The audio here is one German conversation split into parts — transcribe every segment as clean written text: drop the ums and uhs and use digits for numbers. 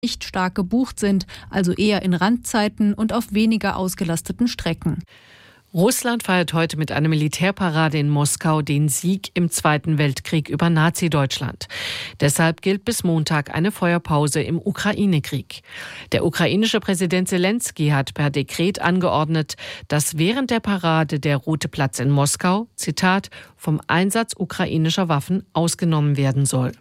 nicht stark gebucht sind, also eher in Randzeiten und auf weniger ausgelasteten Strecken. Russland feiert heute mit einer Militärparade in Moskau den Sieg im Zweiten Weltkrieg über Nazi-Deutschland. Deshalb gilt bis Montag eine Feuerpause im Ukraine-Krieg. Der ukrainische Präsident Selenskyj hat per Dekret angeordnet, dass während der Parade der Rote Platz in Moskau, Zitat, vom Einsatz ukrainischer Waffen ausgenommen werden soll.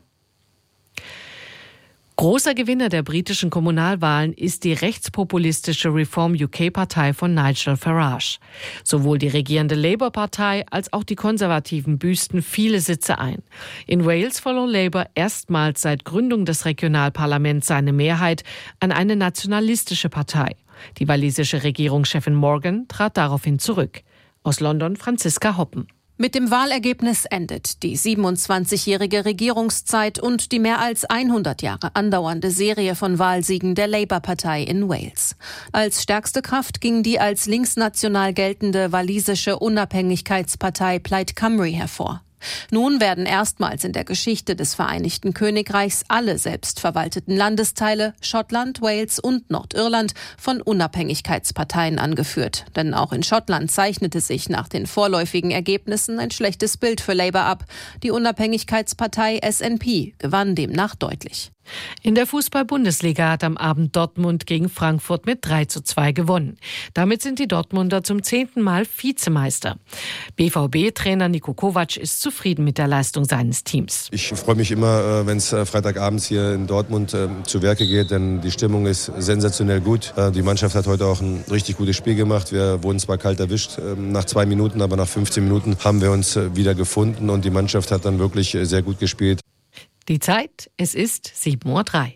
Großer Gewinner der britischen Kommunalwahlen ist die rechtspopulistische Reform-UK-Partei von Nigel Farage. Sowohl die regierende Labour-Partei als auch die Konservativen büßten viele Sitze ein. In Wales verlor Labour erstmals seit Gründung des Regionalparlaments seine Mehrheit an eine nationalistische Partei. Die walisische Regierungschefin Morgan trat daraufhin zurück. Aus London Franziska Hoppen. Mit dem Wahlergebnis endet die 27-jährige Regierungszeit und die mehr als 100 Jahre andauernde Serie von Wahlsiegen der Labour-Partei in Wales. Als stärkste Kraft ging die als linksnational geltende walisische Unabhängigkeitspartei Plaid Cymru hervor. Nun werden erstmals in der Geschichte des Vereinigten Königreichs alle selbstverwalteten Landesteile, Schottland, Wales und Nordirland, von Unabhängigkeitsparteien angeführt. Denn auch in Schottland zeichnete sich nach den vorläufigen Ergebnissen ein schlechtes Bild für Labour ab. Die Unabhängigkeitspartei SNP gewann demnach deutlich. In der Fußball-Bundesliga hat am Abend Dortmund gegen Frankfurt mit 3:2 gewonnen. Damit sind die Dortmunder zum 10. Mal Vizemeister. BVB-Trainer Niko Kovac ist zufrieden mit der Leistung seines Teams. Ich freue mich immer, wenn es Freitagabends hier in Dortmund zu Werke geht, denn die Stimmung ist sensationell gut. Die Mannschaft hat heute auch ein richtig gutes Spiel gemacht. Wir wurden zwar kalt erwischt nach 2 Minuten, aber nach 15 Minuten haben wir uns wieder gefunden und die Mannschaft hat dann wirklich sehr gut gespielt. Die Zeit, es ist 7:03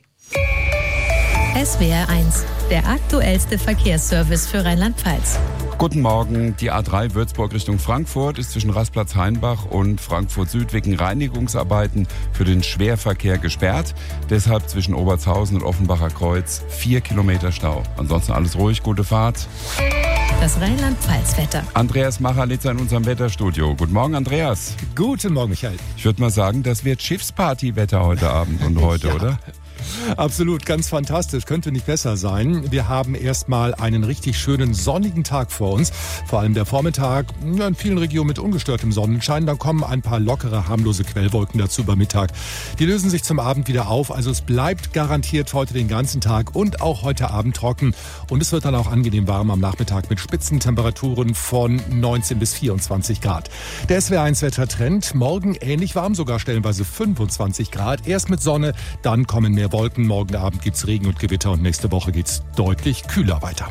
Uhr. SWR 1, der aktuellste Verkehrsservice für Rheinland-Pfalz. Guten Morgen. Die A3 Würzburg Richtung Frankfurt ist zwischen Rastplatz-Hainbach und Frankfurt Süd wegen Reinigungsarbeiten für den Schwerverkehr gesperrt. Deshalb zwischen Obertshausen und Offenbacher Kreuz 4 Kilometer Stau. Ansonsten alles ruhig, gute Fahrt. Das Rheinland-Pfalz-Wetter. Andreas Machalitzer in unserem Wetterstudio. Guten Morgen, Andreas. Guten Morgen, Michael. Ich würde mal sagen, das wird Schiffsparty-Wetter heute Abend und heute, ja. Oder? Absolut, ganz fantastisch, könnte nicht besser sein. Wir haben erstmal einen richtig schönen sonnigen Tag vor uns. Vor allem der Vormittag, in vielen Regionen mit ungestörtem Sonnenschein. Dann kommen ein paar lockere, harmlose Quellwolken dazu über Mittag. Die lösen sich zum Abend wieder auf. Also es bleibt garantiert heute den ganzen Tag und auch heute Abend trocken. Und es wird dann auch angenehm warm am Nachmittag mit Spitzentemperaturen von 19 bis 24 Grad. Der SWR1-Wettertrend, morgen ähnlich warm, sogar stellenweise 25 Grad. Erst mit Sonne, dann kommen mehr Wolken. Morgen Abend gibt's Regen und Gewitter und nächste Woche geht's deutlich kühler weiter.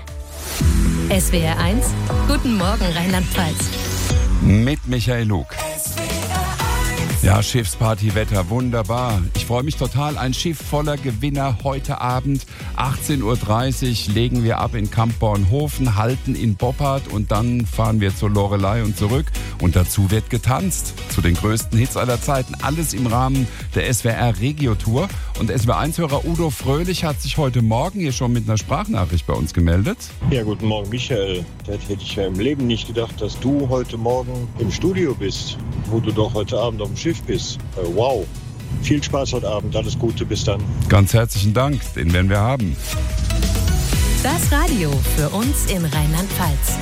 SWR 1, guten Morgen Rheinland-Pfalz. Mit Michael Lug. Ja, Schiffsparty-Wetter, wunderbar. Ich freue mich total. Ein Schiff voller Gewinner heute Abend. 18:30 Uhr legen wir ab in Kampbornhofen, halten in Boppard und dann fahren wir zur Loreley und zurück. Und dazu wird getanzt zu den größten Hits aller Zeiten. Alles im Rahmen der SWR-Regio-Tour. Und SWR1-Hörer Udo Fröhlich hat sich heute Morgen hier schon mit einer Sprachnachricht bei uns gemeldet. Ja, guten Morgen, Michael. Das hätte ich ja im Leben nicht gedacht, dass du heute Morgen im Studio bist, wo du doch heute Abend auf dem Schiff bist. Wow. Viel Spaß heute Abend. Alles Gute. Bis dann. Ganz herzlichen Dank. Den werden wir haben. Das Radio für uns in Rheinland-Pfalz.